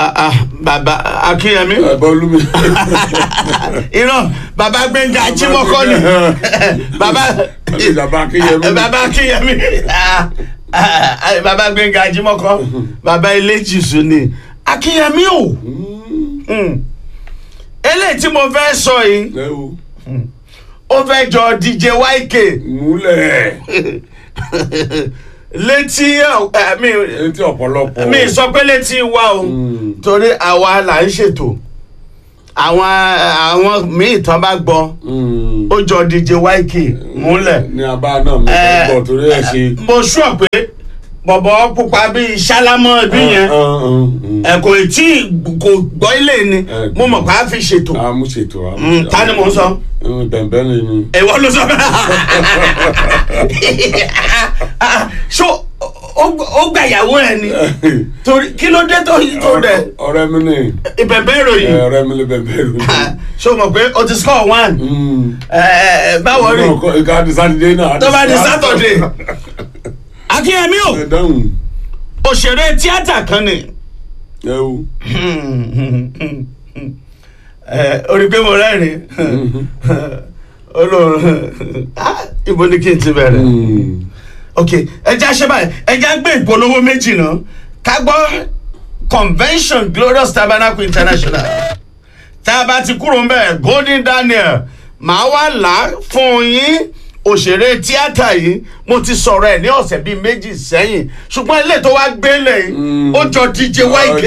bàbá Akínyẹmí. bàbá Olúmi. irọ́ bàbá Gbẹ́ngà Ajímọ́kọ́ ni bàbá Akínyẹmí. bàbá Akínyẹmí bàbá Gbẹ́ngà Ajímọ́kọ́ bàbá Eléjìṣu ni Akínyẹmí o. eléyìí tí mo fẹ́ sọ yìí ó fẹ́ jọ DJ YK. múlẹ̀. létí ọ̀pọ̀lọpọ̀. mi sọ pé létí wa o torí àwa là ń ṣètò àwọn míì tán bá gbọ́ ó jọ DJ YK múlẹ̀. ní abá náà mo fẹ́ gbọ́ torí ẹ̀ ṣe. mo sọ pé bọ̀bọ̀ pupa bíi sálámọ́ bí yẹn kò tí kò gbọ́ ilé ni mo mọ̀ pé a fi ṣètò. a mú ṣètò. ta ni mo ń sọ. bẹ̀m̀bẹ̀ ni mi. èèwọ̀ ló sọ bẹ́ẹ̀. so ó gba ìyàwó ẹ ni torí kí ló dé tó dẹ. ọ̀rẹ́ mi ni. ìbẹ̀bẹ̀ ròyìn. ọ̀rẹ́ mi ni bẹ̀m̀bẹ̀ ròyìn. so mọ̀ pé o ti score 1. báwo rí. ìka di sátidé náà. tó bá di sátọ̀dé. Akínyẹmí o òṣèré tíátà kan ni. orí pé mo rẹ́rìn olóòrùn ibo ni kí n ti bẹ̀rẹ̀. ok ẹja ṣe báyìí ẹja gbé ìpolówó méjì náà ká gbọ́ convention Glorious Tabernacle International tá a bá ti kúrò ń bẹ̀ Golden Daniel màá wá là á fún yín. Òṣèré tíátà yìí mo ti sọ̀rọ̀ ẹ̀ ní ọ̀sẹ̀ bíi méjì sẹ́yìn ṣùgbọ́n ilé tó wá gbélé yìí ó jọ DJ YK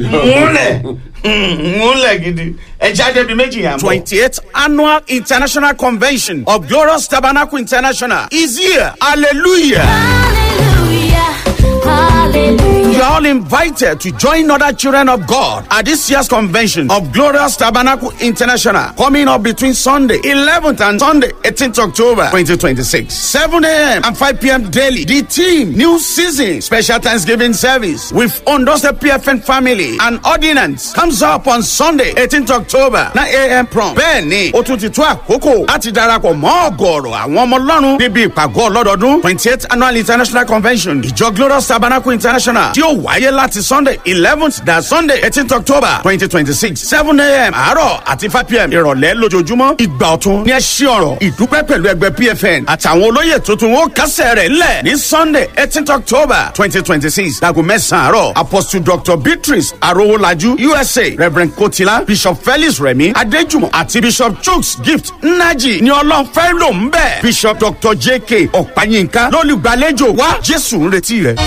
múlẹ̀ gidi ẹ jáde bíi méjì yàn bọ̀. 28th Annual International Convention of Glorious Tabernacle International is here. Hallelujah. Hallelujah. Hallelujah. You are all invited to join other children of God at this year's convention of Glorious Tabernacle International, coming up between Sunday 11th and Sunday 18th October 2026, 7 a.m. and 5 p.m. daily. The theme, New Season, Special Thanksgiving Service with Ondo State PFN family and ordinance comes up on Sunday 18th October 9 a.m. prompt. Bẹ́ẹ̀ni, ó tún ti tó àkókò láti darapọ̀ mọ́ ọ̀gọ̀ọ̀rọ̀ àwọn ọmọ Ọlọ́run níbi ìpàgọ́ ọlọ́dọọdún 28th Annual International Convention ìjọ Glorious Tabernacle International tí ó wáyé láti Sunday 11th dá Sunday 18th October 2026 7 a.m. àárọ̀ àti 5 p.m. ìrọ̀lẹ́ lójoojúmọ́. Ìgbà ọ̀tun ní ẹṣin ọ̀rọ̀ ìdúpẹ́ pẹ̀lú ẹgbẹ́ PFN àtàwọn olóyè tuntun ó kásẹ̀ rẹ̀ ńlẹ̀ ní Sunday 18th October 2026 láago 9 àárọ̀. Apostle Dr. Beatrice Arowolaju USA Reverend Kotila Bishop Felix Remi Adéjùmọ̀ àti Bishop Chooks Gift Nnaji ni Ọlọ́run fẹ́ lò ń bẹ̀. Bishop Dr. J.K. Ọ̀páyínká lólùgbàlejò wá Jésù ń retí rẹ̀.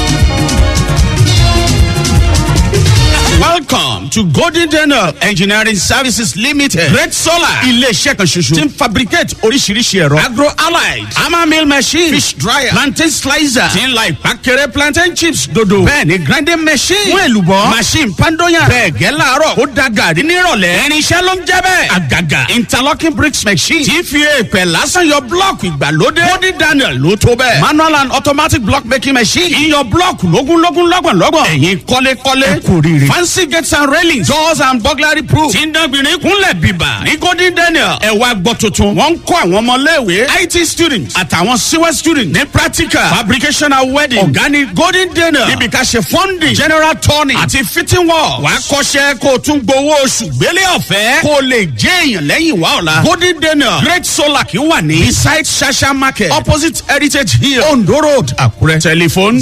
Welcome to Golden Daniel Engineering Services Limited. Great Solar. Ilé-iṣẹ́ kan ṣoṣo. Tí ń fabricate oríṣiríṣi ẹ̀rọ. Agro allied. Hammer mill machine. Fish dryer. Plantain slicer. Tí ń la ìpàkẹ́rẹ́ plantain chips dodo. Bẹ́ẹ̀ni grinding machine. Fún èlùbọ́. Machine pandoyan. Bẹ́ẹ̀ gẹ́ láàárọ̀. Ó da gàrí nírọ̀lẹ́. Irinṣẹ́ ló ń jẹ́ bẹ́ẹ̀. Àgàgà. Interlocking bricks machine. Tí fi èèpẹ̀ lásán yọ blọ́ọ̀kì ìgbàlódé. Golden Daniel ló tó bẹ́ẹ̀. Manual and automatic block making machine. Iyọ̀ blọ́ọ̀kì lógúnlógún lọ́gbọ̀nlọ́gbọ̀n. Ẹ̀yin kọ́lékọ́lé. Ẹ kò rí rí. Fancy gates and railings, doors and burglary proof. tí ń dánbìnrin kúnlẹ̀ bíbà ní Golden Daniel. ẹ wá gbọ́ tuntun wọ́n ń kọ́ àwọn ọmọléèwé IT students àtàwọn CWE students ní practical fabrication and wedding. ọ̀gá ní Golden Daniel níbi ká ṣe funding general turning àti fitting work. wàá kọ́ṣẹ́ kó o tún gbowó oṣù gbélé ọ̀fẹ́ kó o lè jẹ́ èèyàn lẹ́yìn wá ọ̀la. Golden Daniel Great Solar kì í wà ní beside Shasha Market opposite Heritage Hill Ondo Road Àkúrẹ́. telephone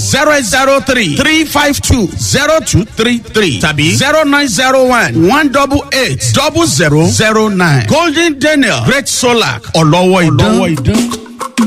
0803-352-0233 tàbí 0901-188-0009. Golden Daniel Great Solar ọlọ́wọ́ ìdán.